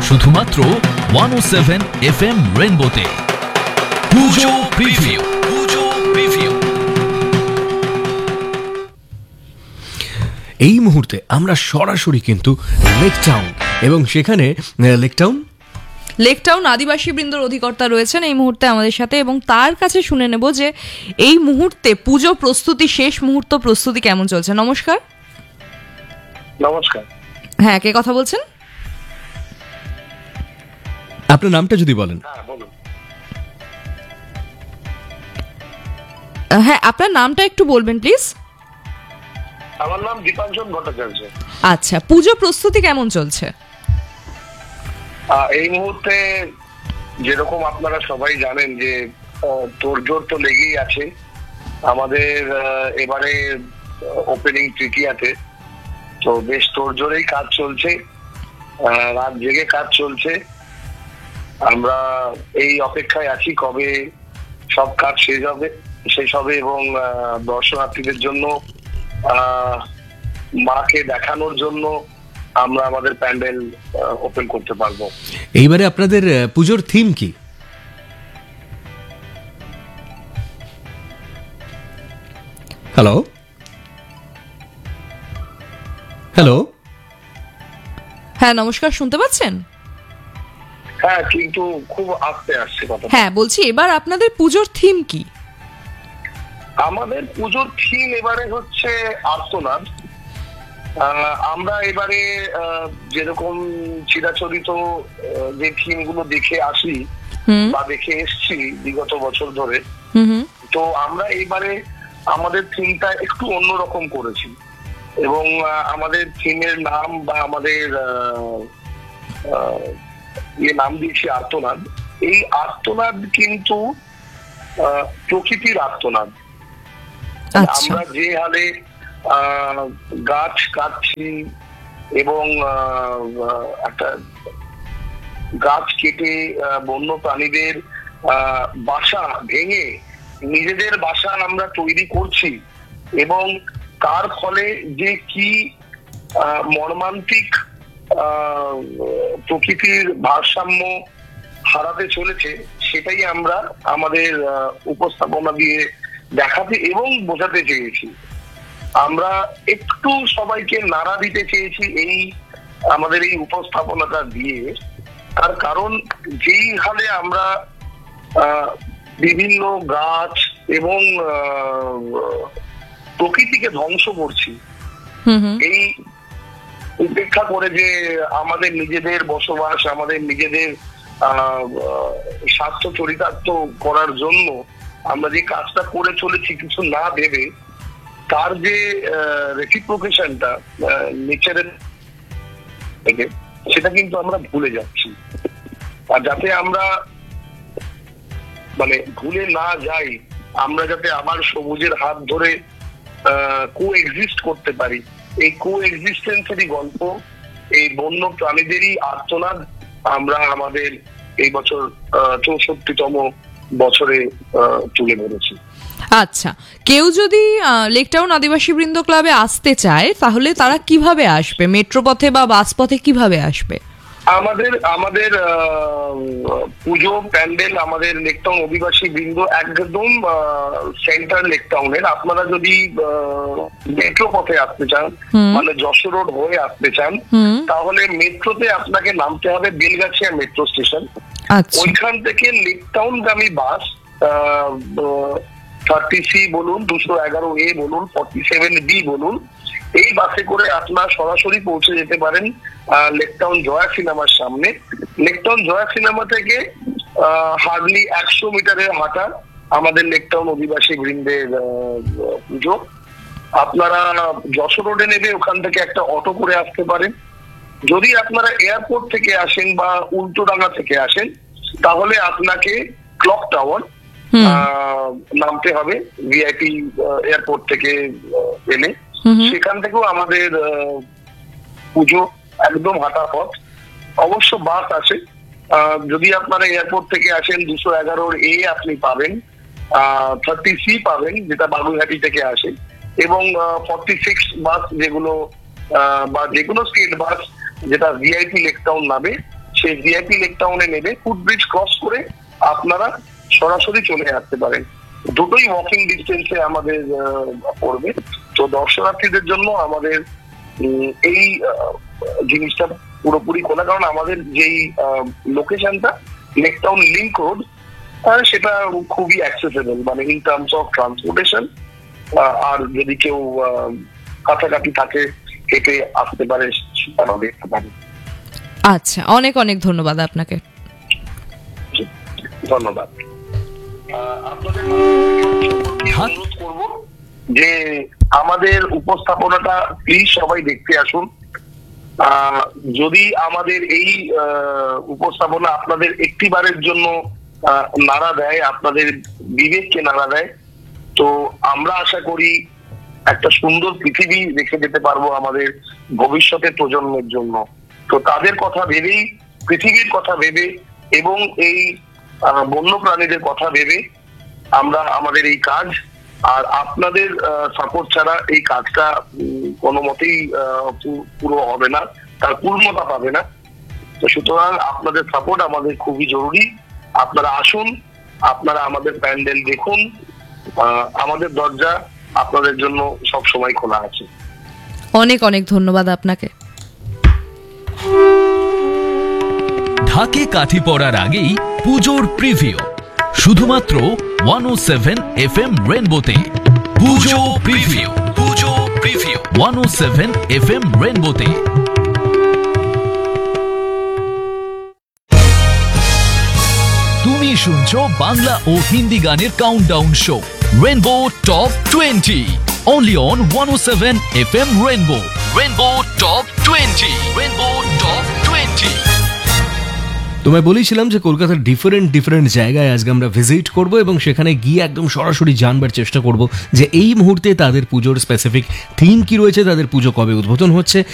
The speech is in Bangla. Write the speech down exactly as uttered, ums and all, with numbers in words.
শুধুমাত্র ওয়ান ও সেভেন এফ এম রেইনবোতে। পুজো প্রিভিউ, পুজো প্রিভিউ। এই মুহূর্তে আমরা সরাসরি কিন্তু লেক টাউন, এবং সেখানে লেক টাউন লেক টাউন আদিবাসী বৃন্দর অধিকর্তা রয়েছেন এই মুহূর্তে আমাদের সাথে, এবং তার কাছে শুনে নেব যে এই মুহূর্তে পুজো প্রস্তুতি, শেষ মুহূর্ত প্রস্তুতি কেমন চলছে। নমস্কার। নমস্কার। হ্যাঁ, কে কথা বলছেন? আপনার নামটা যদি বলেন। হ্যাঁ, বলুন। হ্যাঁ, আপনার নামটা একটু বলবেন প্লিজ। আমার নাম দীপাঞ্জন ভট্টাচার্য। আচ্ছা, পুজো প্রস্তুতি কেমন চলছে? এই মুহূর্তে যেরকম আপনারা সবাই জানেন যে তোড়জোড় তো লেগেই আছে। আমাদের এবারে ওপেনিং তৃতীয়াতে তো বেশ তোড়জোড়েই কাজ চলছে, রাত জেগে কাজ চলছে। আমরা এই অপেক্ষায় আছি কবে সব কাজ শেষ হবে শেষ হবে এবং দর্শনার্থীদের জন্য আহ মাকে দেখানোর জন্য আমরা আমাদের প্যান্ডেল ওপেন করতে পারবো। এইবারে আপনাদের পুজোর থিম কি? হ্যালো হ্যালো হ্যাঁ, নমস্কার, শুনতে পাচ্ছেন? হ্যাঁ, কিন্তু খুব আস্তে আসছে কথা। হ্যাঁ, বলছি এবার আপনাদের পুজোর থিম কি? আমাদের পুজোর থিম এবারে হচ্ছে আর্তনাদ। আমরা এবারে যেরকম চিরাচরিত যে থিম গুলো দেখে আসি বা দেখে এসছি বিগত বছর ধরে, তো আমরা এবারে আমাদের থিমটা একটু অন্যরকম করেছি, এবং আমাদের থিমের নাম বা আমাদের ইয়ে নাম দিয়েছি আর্তনাদ। এই আর্তনাদ কিন্তু প্রকৃতির আর্তনাদ। আমরা যে হালে গাছ কাটছি এবং একটা গাছ কেটে বন্য প্রাণীদের বাসা ভেঙে নিজেদের বাসা আমরা তৈরি করছি, এবং তার ফলে যে কি মর্মান্তিক প্রকৃতির ভারসাম্য হারাতে চলেছে, সেটাই আমরা আমাদের উপস্থাপনা দিয়ে দেখাতে এবং বোঝাতে চেয়েছি। আমরা একটু সবাইকে নাড়া দিতে চেয়েছি এই আমাদের এই উপস্থাপনাটা দিয়ে। তার কারণ যেই হালে আমরা বিভিন্ন গাছ এবং প্রকৃতিকে ধ্বংস করছি, এই উপেক্ষা করে যে আমাদের নিজেদের বসবাস, আমাদের নিজেদের আহ স্বাস্থ্য চরিতার্থ করার জন্য আমরা যে কাজটা করে চলেছি কিছু না ভেবে, তার যে রেসিপ্রোকেশনটা নেচারের থেকে, সেটা কিন্তু আমরা ভুলে যাচ্ছি। আর যাতে আমরা মানে ভুলে না যাই, আমরা যাতে আবার সবুজের হাত ধরে কো এক্সিস্ট করতে পারি, এই কো এক্সিস্টেন্সেরই গল্প, এই বন্য প্রাণীদেরই আর্তনাদ আমরা আমাদের এই বছর চৌষট্টিতম বছরে তুলে ধরেছি। আচ্ছা, কেউ যদি লেক টাউন আদিবাসী বৃন্দ ক্লাবে আসতে চায় তাহলে তারা কিভাবে আসবে? মেট্রো পথে বা বাস পথে কিভাবে আসবে? আমাদের আমাদের পুজো প্যান্ডেল আমাদের লেক টাউন অধিবাসী বৃন্দ একদম সেন্টার লেক টাউনের। আপনারা যদি মেট্রো পথে আসতে চান, মানে যশোর রোড হয়ে আসতে চান, তাহলে মেট্রোতে আপনাকে নামতে হবে বেলগাছিয়া মেট্রো স্টেশন। ওইখান থেকে লেক টাউন গামী বাস থার্টি সি বলুন, দুশো এগারো এ বলুন, ফর্টি সেভেন বি বলুন, এই বাসে করে আপনার সরাসরি পৌঁছে যেতে পারেন লেক টাউন জয়া সিনেমার সামনে। লেক টাউন জয়া সিনেমা থেকে হার্ডলি একশো মিটারের হাঁটা আমাদের লেক টাউন অধিবাসী বৃন্দের পুজো। আপনারা যশোর রোডে নেবে, ওখান থেকে একটা অটো করে আসতে পারেন। যদি আপনারা এয়ারপোর্ট থেকে আসেন বা উল্টোডাঙ্গা থেকে আসেন, তাহলে আপনাকে ক্লক টাওয়ার নামতে হবে ভিআইপি এয়ারপোর্ট থেকে এলে। সেখান থেকেও আমাদের পুজো একদম হাঁটা পথ। অবশ্য বাস আছে, যদি আপনারা এয়ারপোর্ট থেকে আসেন দুশো এগারোর এ আপনি পাবেন, থার্টি সি পাবেন যেটা বাগুইহাটি থেকে আসে, এবং ফর্টি সিক্স বাস যেগুলো বা যেগুলো স্টেট বাস যেটা ভিআইপি লেক টাউন নামে, সে ভিআইপি লেক টাউনে নেবে, ফুটব্রিজ ক্রস করে আপনারা সরাসরি চলে আসতে পারেন। দুটোই ওয়াকিং ডিস্টেন্সে আমাদের পড়বে। তো দর্শনার্থীদের জন্য আমাদের এই জিনিসটা পুরোপুরি খোলা, কারণ আমাদের যেই লোকেশনটা লেক টাউন লিংক রোড, সেটা খুবই অ্যাক্সেসেবল, মানে ইন টার্মস অফ ট্রান্সপোর্টেশন। আর যদি কেউ কাছাকাছি থাকে হেঁটে আসতে পারে, সেটাও দেখতে পারে। আচ্ছা, অনেক অনেক ধন্যবাদ আপনাকে। ধন্যবাদ। আপনাদের অনুরোধ করবো যে আমাদের উপস্থাপনাটা প্লিজ সবাই দেখতে আসুন। যদি আমাদের এই উপস্থাপনা আপনাদের একটিবারের জন্য নাড়া দেয়, আপনাদের বিবেককে নাড়া দেয়, তো আমরা আশা করি একটা সুন্দর পৃথিবী রেখে যেতে পারবো আমাদের ভবিষ্যতের প্রজন্মের জন্য। তো তাদের কথা ভেবেই, পৃথিবীর কথা ভেবে এবং এই বন্য প্রাণীদের কথা ভেবে আমরা আমাদের এই কাজ, আর আপনাদের সাপোর্ট ছাড়া এই কাজটা কোনো মতেই পুরো হবে না, তার পূর্ণতা পাবে না। তো সুতরাং আপনাদের সাপোর্ট আমাদের খুবই জরুরি। আপনারা আসুন, আপনারা আমাদের প্যান্ডেল দেখুন, আমাদের দরজা আপনাদের জন্য সব সময় খোলা আছে। অনেক অনেক ধন্যবাদ আপনাকে। ঢাকে কাঠি পড়ার আগেই পুজোর প্রিভিউ শুধুমাত্র ওয়ান ও সেভেন এফ এম রেনবোতে। পুজো প্রিভিউ, পুজো প্রিভিউ ওয়ান ও সেভেন এফ এম রেনবোতে। তুমি শুনছো বাংলা ও হিন্দি গানের countdown show rainbow top twenty, only on one O seven F M rainbow. Rainbow top twenty, rainbow top twenty. তোমায় বলেছিলাম যে কলকাতার ডিফারেন্ট ডিফারেন্ট জায়গায় আজকে আমরা ভিজিট করব এবং সেখানে গিয়ে একদম সরাসরি জানবার চেষ্টা করব যে এই মুহূর্তে তাদের পুজোর স্পেসিফিক থিম কি রয়েছে, তাদের পুজো কবে উদ্বোধন হচ্ছে